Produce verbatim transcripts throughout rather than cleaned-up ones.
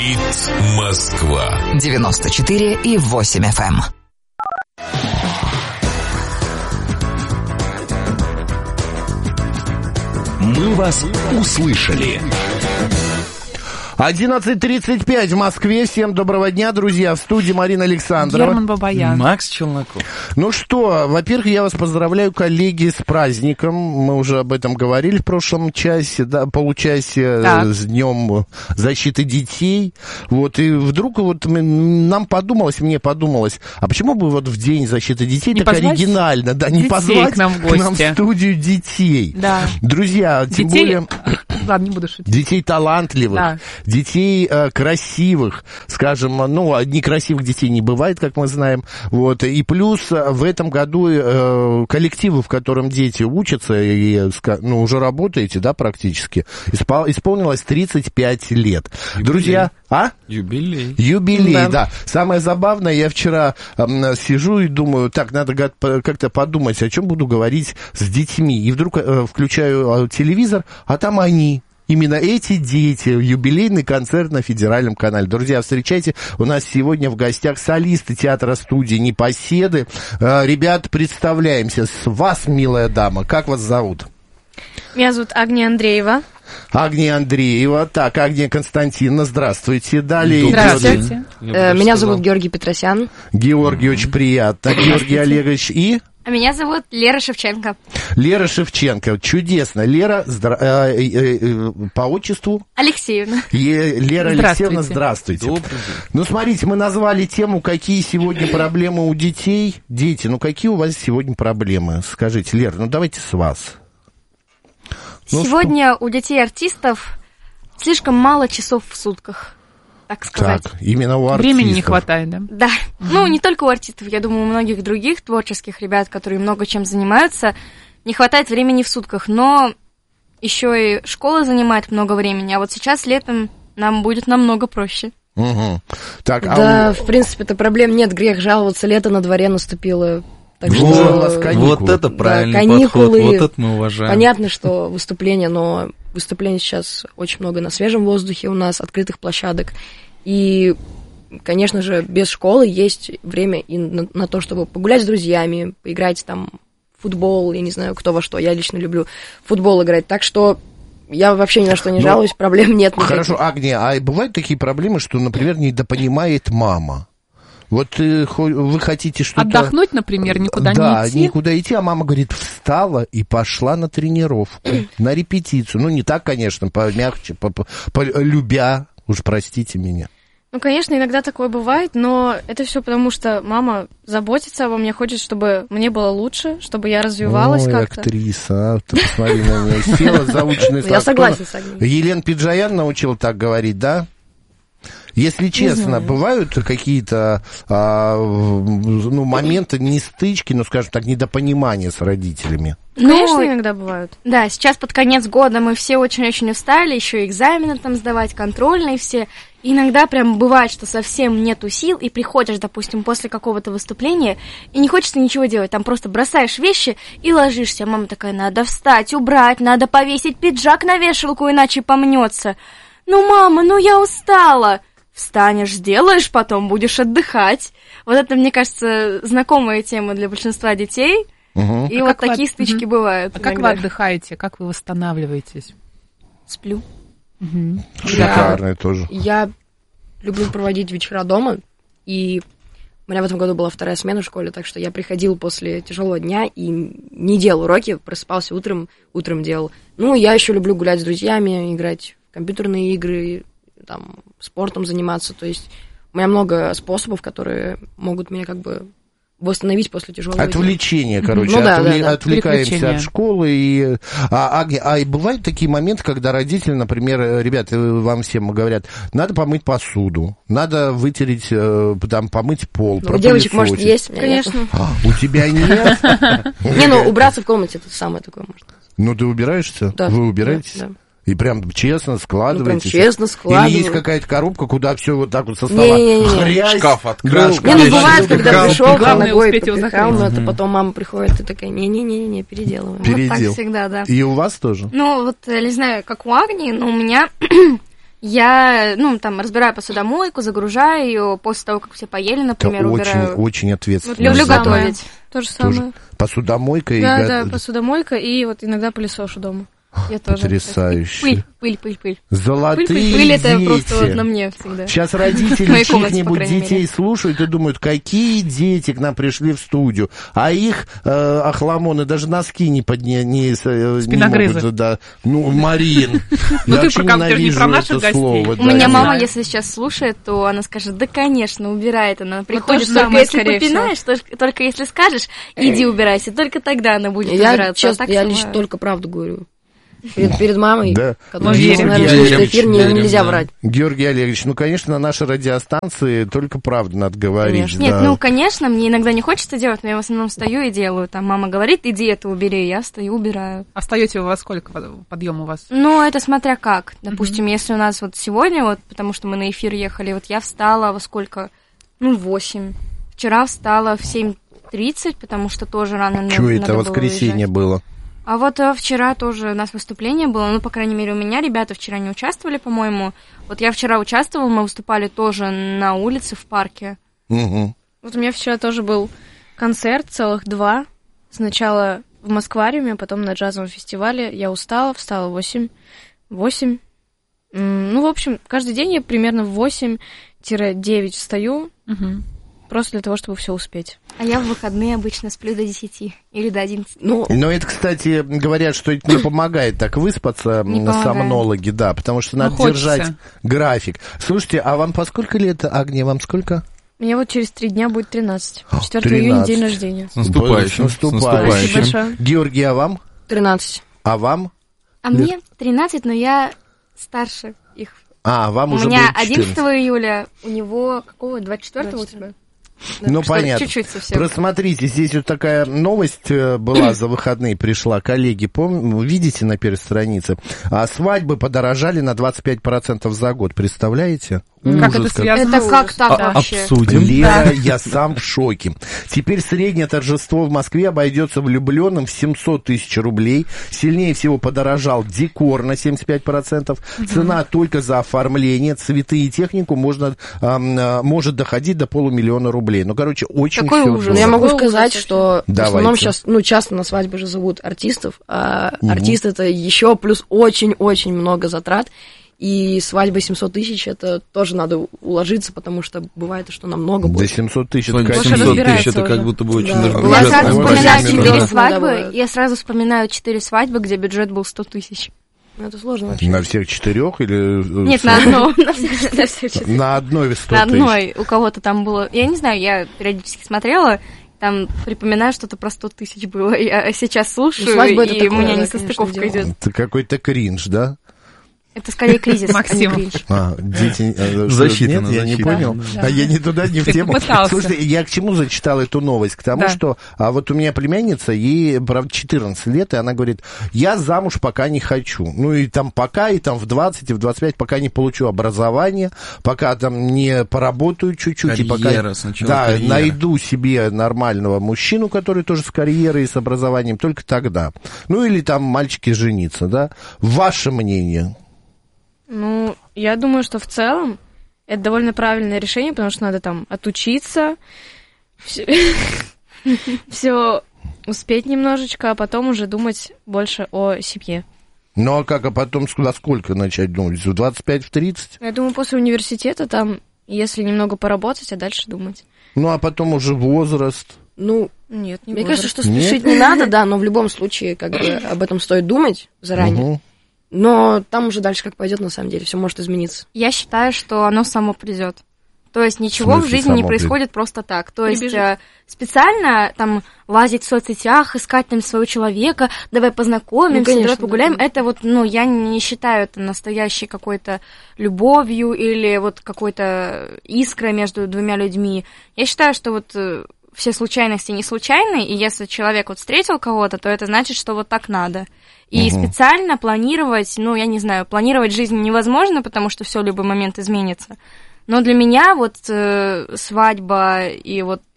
Говорит Москва. девяносто четыре и восемь эф эм. Мы вас услышали. одиннадцать тридцать пять в Москве. Всем доброго дня, друзья. В студии Марина Александрова. Герман Бабаян. Макс Челноков. Ну что, во-первых, я вас поздравляю, коллеги, с праздником. Мы уже об этом говорили в прошлом часе, да, получасе, так. с Днем защиты детей. Вот, и вдруг вот нам подумалось, мне подумалось, а почему бы вот в День защиты детей не так позвать оригинально, да, не детей позвать к нам в гости. к нам в студию детей. Да. Друзья, тем детей... более... Ладно, не буду шутить. Детей талантливых, да. детей э, красивых, скажем, ну, некрасивых детей не бывает, как мы знаем, вот, и плюс в этом году э, коллективы, в котором дети учатся, и, ну, уже работаете, да, практически, испол- исполнилось тридцать пять лет. Юбилей. Друзья, а? Юбилей. Юбилей, да. да. Самое забавное, я вчера э, сижу и думаю, так, надо как-то подумать, о чем буду говорить с детьми, и вдруг э, включаю телевизор, а там они. Именно эти дети, юбилейный концерт на Федеральном канале. Друзья, встречайте, у нас сегодня в гостях солисты театра-студии «Непоседы». Ребят, представляемся. С вас, милая дама, как вас зовут? Меня зовут Агния Андреева. Агния Андреева. Так, Агния Константиновна, здравствуйте. Далее. Здравствуйте. Э, меня зовут Георгий Петросян. Георгий, очень приятно. Георгий Олегович и... А меня зовут Лера Шевченко. Лера Шевченко. Чудесно. Лера, здра... э, э, э, по отчеству? Алексеевна. Е... Лера Здравствуйте. Алексеевна, здравствуйте. Добрый день. Ну, смотрите, мы назвали тему, какие сегодня проблемы у детей. Дети, ну, какие у вас сегодня проблемы? Скажите, Лера, ну, давайте с вас. Ну, сегодня что? У детей-артистов слишком мало часов в сутках. Так сказать. Так, именно у артистов. Времени не хватает, да? Да. Mm-hmm. Ну, не только у артистов, я думаю, у многих других творческих ребят, которые много чем занимаются, не хватает времени в сутках, но еще и школа занимает много времени, а вот сейчас летом нам будет намного проще. Угу. Так, да, а... в принципе-то проблем нет, грех жаловаться, лето на дворе наступило. Так вот, что, вот это правильный да, каникулы, подход, вот это мы уважаем. Понятно, что выступления, но выступлений сейчас очень много на свежем воздухе у нас, открытых площадок. И, конечно же, без школы есть время и на, на то, чтобы погулять с друзьями, поиграть там в футбол, я не знаю, кто во что, я лично люблю футбол играть. Так что я вообще ни на что не жалуюсь, но... проблем нет никаких. Хорошо, Агния, а бывают такие проблемы, что, например, недопонимает мама? Вот э, вы хотите что-то... Отдохнуть, например, никуда да, не идти. Да, никуда идти, а мама говорит, встала и пошла на тренировку, на репетицию. Ну, не так, конечно, помягче, полюбя, уж простите меня. Ну, конечно, иногда такое бывает, но это все потому, что мама заботится обо мне, хочет, чтобы мне было лучше, чтобы я развивалась Ой, как-то. Актриса, а, ты посмотри на меня, села заученный слог. Я согласен с Агнией. Елена Пиджаян научила так говорить, да? Если честно, бывают какие-то а, ну, моменты нестычки, ну, скажем так, недопонимания с родителями? Ну, конечно, иногда бывают. Да, сейчас под конец года мы все очень-очень устали, еще экзамены там сдавать, контрольные все. И иногда прям бывает, что совсем нету сил, и приходишь, допустим, после какого-то выступления, и не хочется ничего делать, там просто бросаешь вещи и ложишься. Мама такая, надо встать, убрать, надо повесить пиджак на вешалку, иначе помнется. Ну, мама, ну я устала. Встанешь, сделаешь, потом будешь отдыхать. Вот это, мне кажется, знакомая тема для большинства детей. Угу. И а вот такие вы... стычки угу. бывают. А иногда. Как вы отдыхаете? Как вы восстанавливаетесь? Сплю. Угу. Шикарно я, тоже. Я люблю проводить вечера дома, и у меня в этом году была вторая смена в школе, так что я приходил после тяжелого дня и не делал уроки, просыпался утром, утром делал. Ну, я еще люблю гулять с друзьями, играть в компьютерные игры, там, спортом заниматься, то есть у меня много способов, которые могут меня как бы восстановить после тяжелого Отвлечение, дня. короче, ну, да, отвле... да, да. отвлекаемся от школы. И... А, а, а бывают такие моменты, когда родители, например, ребята, вам всем говорят, надо помыть посуду, надо вытереть, там, помыть пол, ну, у девочек, может, есть, конечно. А, у тебя нет? Не, ну, убраться в комнате, это самое такое, может. Ну, ты убираешься? Да. Вы убираетесь? Да. И прям честно складываете. Ну, прям честно складываю. Или есть какая-то коробка, куда все вот так вот со стола хрясь. Шкаф открыл. Не, ну бывает, когда пришел, ногой успеть его попихал, закрыть. но это потом мама приходит и такая, не-не-не, переделываем. Передел. Вот так всегда, да. И у вас тоже? Ну, вот, я не знаю, как у Агнии, но у меня Я, ну, там, разбираю посудомойку, загружаю ее, после того, как все поели, например, Это убираю. очень, очень ответственно. Вот люблю задача. готовить. То же Тоже самое. посудомойка и Да, го- да, посудомойка и вот иногда пылесошу дома. Я тоже. Потрясающе. Пыль, пыль, пыль, пыль. Золотые Пыль, пыль, Пыль это дети. просто вот на мне всегда. Сейчас В родители моей комнате, по чьих-нибудь крайней детей мере. слушают и думают, какие дети к нам пришли в студию, а их э, охламоны даже носки не подня... не, с- э, не Спиногрызы. могут. Да. Ну, Марин, Ну, я ты вообще про- ты же не ненавижу про наших это гостей. слово. У да, меня я- мама, знаю. если сейчас слушает, то она скажет, да, конечно, убирает она. Приходит то же только самое, если скорее попинаешь, только, только если скажешь, иди убирайся, только тогда она будет Я, убираться. честно, а так я сама- лишь только правду говорю. Перед, перед мамой, Да. которая, Мы верим. наверное, Верим, слушает эфир, не- верим, нельзя да. врать. Георгий Олегович, ну, конечно, на нашей радиостанции только правду надо говорить. Конечно. Нет, да. ну, конечно, мне иногда не хочется делать, но я в основном стою и делаю. Там мама говорит, иди это убери, я стою, убираю. А встаете вы во сколько подъем у вас? Ну, это смотря как. Допустим, если у нас вот сегодня, вот, потому что мы на эфир ехали, вот я встала во сколько? Ну, в восемь. Вчера встала в семь тридцать, потому что тоже рано на- Чего надо это было воскресенье уезжать. было? А вот э, вчера тоже у нас выступление было, ну, по крайней мере, у меня ребята вчера не участвовали, по-моему. Вот я вчера участвовала, мы выступали тоже на улице, в парке. Мгм. Вот у меня вчера тоже был концерт, целых два. Сначала в Москвариуме, потом на джазовом фестивале. Я устала, встала в восемь. восемь. М, Ну, в общем, каждый день я примерно в восемь-девять встаю, Мгм. просто для того, чтобы все успеть. А я в выходные обычно сплю до десяти или до одиннадцати. Ну, Но это, кстати, говорят, что это не помогает так выспаться, Не м, помогает. сомнологи, да, потому что Ну, надо хочется. держать график. Слушайте, а вам по сколько лет, Агния, вам сколько? Мне вот через три дня будет тринадцать. О, четвёртого июня тринадцать. день рождения. С наступающим. С С наступающим. наступающим. Спасибо большое. Георгий, а вам? тринадцать. А вам? А мне тринадцать, но я старше их. А, вам У уже меня будет четырнадцать. одиннадцатого июля, у него какого? двадцать четвёртого у тебя? Ну, Что, понятно. Чуть-чуть совсем. Просмотрите, здесь вот такая новость э, была за выходные, пришла. Коллеги, пом... видите на первой странице? А свадьбы подорожали на двадцать пять процентов за год, представляете? Как Ужас это связано? Это как так А- вообще? обсудим. Лера, я сам в шоке. Теперь среднее торжество в Москве обойдется влюбленным в семьсот тысяч рублей. Сильнее всего подорожал декор на семьдесят пять процентов. Цена только за оформление, цветы и технику можно, ам, а, может доходить до полумиллиона рублей. Ну, короче, очень Какой все ужас. Но я могу Какой сказать, ужас что в Давайте. основном сейчас, ну, часто на свадьбы же зовут артистов, а Мгм. артист это еще плюс очень-очень много затрат. И свадьба семьсот тысяч, это тоже надо уложиться, потому что бывает, что намного До больше. семьсот тысяч. Сегодня это, Гоша семьсот конечно, тысяч, это разбирается как будто бы очень Да. даже Я Я Бюджет, сразу наверное, вспоминаю очень четыре много. свадьбы, Бывает. я сразу вспоминаю четыре свадьбы, где бюджет был сто тысяч. Ну, это сложно вообще. На всех четырех или... э, Нет, сто? на одном. На всех- на всех четырех. На одной сто На тысяч. одной у кого-то там было... Я не знаю, я периодически смотрела, там припоминаю, что-то про сто тысяч было. Я сейчас слушаю, Ну, свадьба это и такое, у меня да, несостыковка конечно, дело. идет. Это какой-то кринж, да? Это скорее кризис, а не Максим. кринж. А, дети... э, что, Засчитано, Нет, я не засчитано. понял. Да. А я не туда, не в Ты тему. попытался. Слушайте, я к чему зачитал эту новость? К тому, Да. что а вот у меня племянница, ей, правда, четырнадцать лет, и она говорит, я замуж пока не хочу. Ну и там пока, и там в двадцать, и в двадцать пять, пока не получу образование, пока там не поработаю чуть-чуть. и пока, Карьера, сначала да, карьера. найду себе нормального мужчину, который тоже с карьерой и с образованием, только тогда. Ну или там мальчики жениться, да? Ваше мнение? Ну, я думаю, что в целом это довольно правильное решение, потому что надо там отучиться, все успеть немножечко, а потом уже думать больше о семье. Ну а как, а потом скуда сколько начать думать? В двадцать пять, в тридцать? Я думаю, после университета там, если немного поработать, а дальше думать. Ну а потом уже возраст. Ну, Нет, не мне возраст. кажется, что Нет? спешить не надо, да, но в любом случае, как бы, об этом стоит думать заранее. Мгм. Но там уже дальше как пойдет, на самом деле, все может измениться. Я считаю, что оно само придет. То есть ничего В в, смысле жизни не само придет? происходит просто так. То есть Прибежит. э, специально там лазить в соцсетях, искать там своего человека, давай познакомимся, Ну, конечно, давай да, погуляем. конечно. Это вот, ну, я не считаю это настоящей какой-то любовью или вот какой-то искрой между двумя людьми. Я считаю, что вот э, все случайности не случайны, и если человек вот встретил кого-то, то это значит, что вот так надо. И Мгм. специально планировать, ну, я не знаю, планировать жизнь невозможно, потому что все в любой момент изменится. Но для меня вот э, свадьба и вот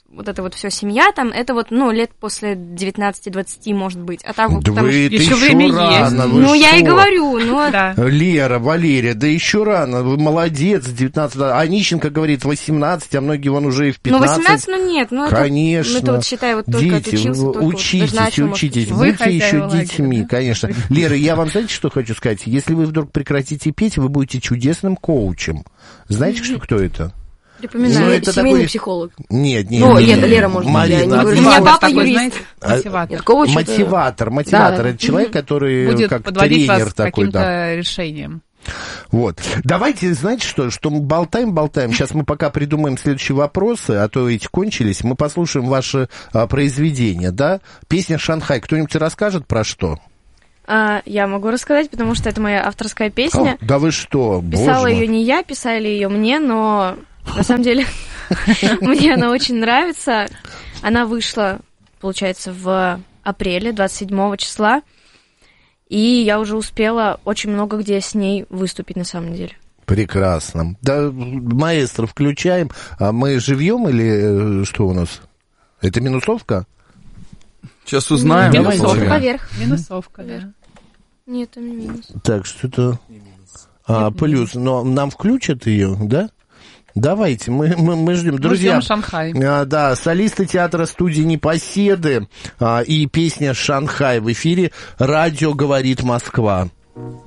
вот это вот все семья там, это вот, ну, лет после девятнадцати-двадцати, может быть. А так, Да там вы, еще еще время рано, есть. вы ну, я и что? говорю, ну, Да. Лера, Валерия, да еще рано, вы молодец, девятнадцать, а Нищенко говорит восемнадцать, а многие вон уже и в ну, пятнадцать. восемнадцать, ну, нет, ну, это, Конечно. ну, это вот, считай, вот только Дети, отучился, вы только вот учитесь, даже начал, может, учитесь, Вы будьте еще хозяева лагеря, детьми, да? конечно. Лера, я вам, знаете, что хочу сказать? Если вы вдруг прекратите петь, вы будете чудесным коучем. Знаете, что, кто это? припоминаю. Ну, Семей- это семейный такой- психолог. Нет, нет, Ну, нет. нет, Лера, может быть, я Марина, не говорю, У ответь. меня Мотиватор папа такой, юрист. знаете, А, мотиватор. Нет, коуч это- Мотиватор, мотиватор. Да, Это человек, который Будет как подводить тренер вас к такой, каким-то да. решениям. Вот. Давайте, знаете что, что мы болтаем, болтаем. Сейчас мы пока придумаем следующие вопросы, а то эти кончились. Мы послушаем ваши а, произведения, да? Песня «Шанхай». Кто-нибудь расскажет про что? А, я могу рассказать, потому что это моя авторская песня. О, да вы что, Писала боже мой. ее не я, писали ее мне, но на самом деле мне она очень нравится. Она вышла, получается, в апреле, двадцать седьмого числа. И я уже успела очень много где с ней выступить, на самом деле. Прекрасно. Да, маэстро, включаем. А мы живьем или э, что у нас? Это минусовка? Сейчас узнаем. Давайте. Давайте. Минусовка. Поверх. Минусовка, да. Нет, это не минус. Так, что-то... А, плюс. Но нам включат ее, да? Давайте, мы, мы, мы ждем. Друзья, Мы ждем Шанхай. а, да, солисты театра студии «Непоседы» а, и песня «Шанхай» в эфире «Радио говорит Москва».